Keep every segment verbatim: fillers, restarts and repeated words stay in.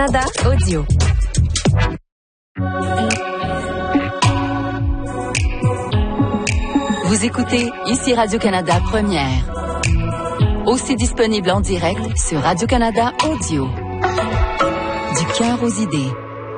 Canada Audio. Vous écoutez ici Radio-Canada Première. Aussi disponible en direct sur Radio-Canada Audio. Du cœur aux idées.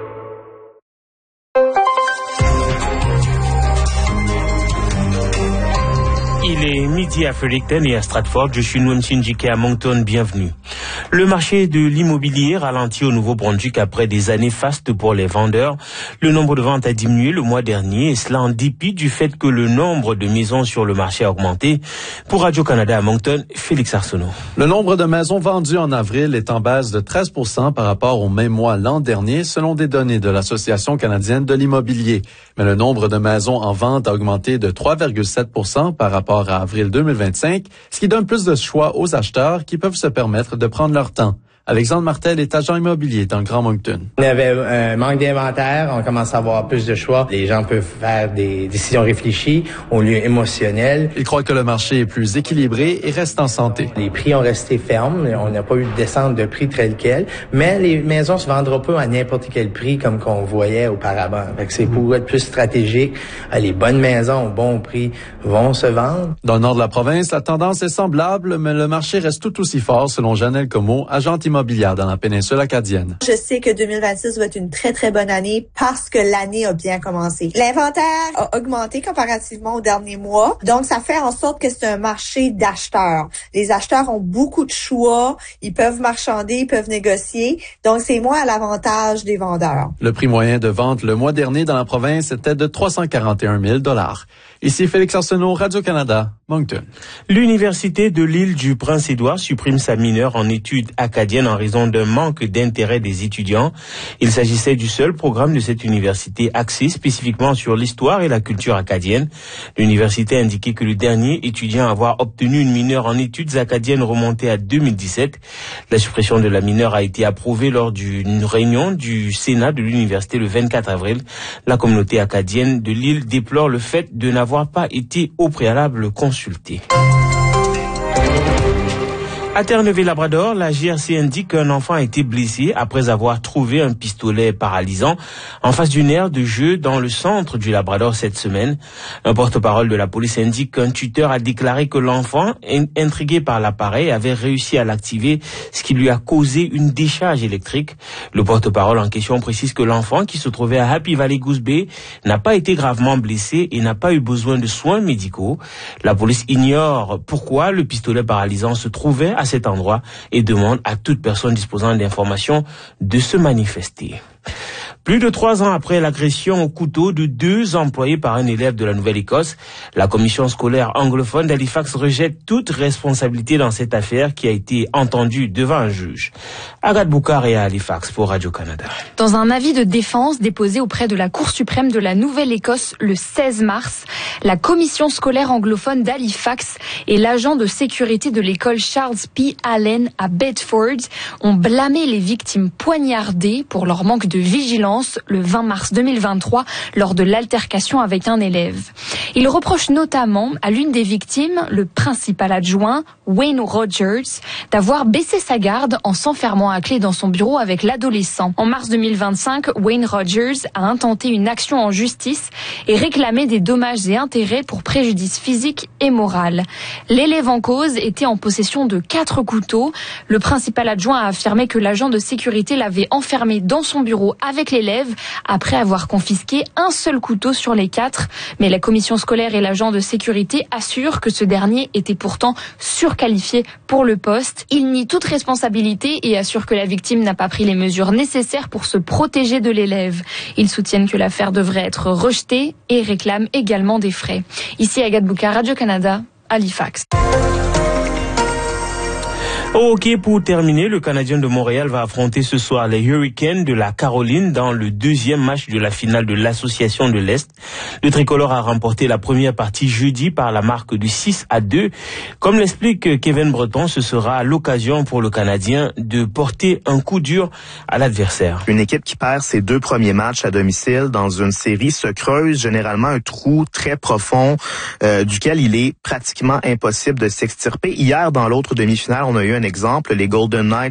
Il est midi à Fredericton et à Stratford. Je suis Noam Shinjike à Moncton. Bienvenue. Le marché de l'immobilier ralentit au Nouveau-Brunswick après des années fastes pour les vendeurs. Le nombre de ventes a diminué le mois dernier et cela en dépit du fait que le nombre de maisons sur le marché a augmenté. Pour Radio-Canada à Moncton, Félix Arsenault. Le nombre de maisons vendues en avril est en baisse de treize pour cent par rapport au même mois l'an dernier, selon des données de l'Association canadienne de l'immobilier. Mais le nombre de maisons en vente a augmenté de trois virgule sept pour cent par rapport à avril deux mille vingt-cinq, ce qui donne plus de choix aux acheteurs qui peuvent se permettre de prendre leur temps. Alexandre Martel est agent immobilier dans le Grand Moncton. On avait un manque d'inventaire, on commence à avoir plus de choix. Les gens peuvent faire des décisions réfléchies au lieu émotionnel. Il croit que le marché est plus équilibré et reste en santé. Les prix ont resté fermes, on n'a pas eu de descente de prix tel quel, mais les maisons se vendront pas à n'importe quel prix comme qu'on voyait auparavant. Fait que c'est pour être plus stratégique. Les bonnes maisons au bon prix vont se vendre. Dans le nord de la province, la tendance est semblable, mais le marché reste tout aussi fort selon Janelle Comeau, agente immobilière dans la péninsule acadienne. Je sais que deux mille vingt-six va être une très, très bonne année parce que l'année a bien commencé. L'inventaire a augmenté comparativement au dernier mois. Donc, ça fait en sorte que c'est un marché d'acheteurs. Les acheteurs ont beaucoup de choix. Ils peuvent marchander, ils peuvent négocier. Donc, c'est moins à l'avantage des vendeurs. Le prix moyen de vente le mois dernier dans la province était de trois cent quarante et un mille dollars. Ici Félix Arsenault, Radio-Canada, Moncton. L'Université de l'île du Prince-Édouard supprime sa mineure en études acadiennes en raison d'un manque d'intérêt des étudiants. Il s'agissait du seul programme de cette université axé spécifiquement sur l'histoire et la culture acadienne. L'université a indiqué que le dernier étudiant à avoir obtenu une mineure en études acadiennes remontait à deux mille dix-sept. La suppression de la mineure a été approuvée lors d'une réunion du Sénat de l'université le vingt-quatre avril. La communauté acadienne de l'île déplore le fait de n'avoir pas été au préalable consultée. À Terre-Neuve-Labrador, la G R C indique qu'un enfant a été blessé après avoir trouvé un pistolet paralysant en face d'une aire de jeu dans le centre du Labrador cette semaine. Un porte-parole de la police indique qu'un tuteur a déclaré que l'enfant, intrigué par l'appareil, avait réussi à l'activer, ce qui lui a causé une décharge électrique. Le porte-parole en question précise que l'enfant, qui se trouvait à Happy Valley Goose Bay, n'a pas été gravement blessé et n'a pas eu besoin de soins médicaux. La police ignore pourquoi le pistolet paralysant se trouvait à cet endroit et demande à toute personne disposant d'informations de se manifester. Plus de trois ans après l'agression au couteau de deux employés par un élève de la Nouvelle-Écosse, la commission scolaire anglophone d'Halifax rejette toute responsabilité dans cette affaire qui a été entendue devant un juge. Agathe Boucard est à Halifax pour Radio-Canada. Dans un avis de défense déposé auprès de la Cour suprême de la Nouvelle-Écosse le seize mars, la commission scolaire anglophone d'Halifax et l'agent de sécurité de l'école Charles P. Allen à Bedford ont blâmé les victimes poignardées pour leur manque de vigilance le vingt mars deux mille vingt-trois lors de l'altercation avec un élève. Ils reprochent notamment à l'une des victimes, le principal adjoint, Wayne Rogers, d'avoir baissé sa garde en s'enfermant à clé dans son bureau avec l'adolescent. En mars deux mille vingt-cinq, Wayne Rogers a intenté une action en justice et réclamé des dommages et intérêts pour préjudice physique et moral. L'élève en cause était en possession de quatre couteaux. Le principal adjoint a affirmé que l'agent de sécurité l'avait enfermé dans son bureau avec l'élève après avoir confisqué un seul couteau sur les quatre. Mais la commission scolaire et l'agent de sécurité assurent que ce dernier était pourtant surqualifié pour le poste. Il nie toute responsabilité et assure que la victime n'a pas pris les mesures nécessaires pour se protéger de l'élève. Ils soutiennent que l'affaire devrait être rejetée et réclament également des frais. Ici Agathe Boucard, Radio-Canada, Halifax. Au hockey, pour terminer, le Canadien de Montréal va affronter ce soir les Hurricanes de la Caroline dans le deuxième match de la finale de l'Association de l'Est. Le tricolore a remporté la première partie jeudi par la marque de six à deux. Comme l'explique Kevin Breton, ce sera l'occasion pour le Canadien de porter un coup dur à l'adversaire. Une équipe qui perd ses deux premiers matchs à domicile dans une série se creuse généralement un trou très profond euh, duquel il est pratiquement impossible de s'extirper. Hier, dans l'autre demi-finale, on a eu un exemple, les Golden Knights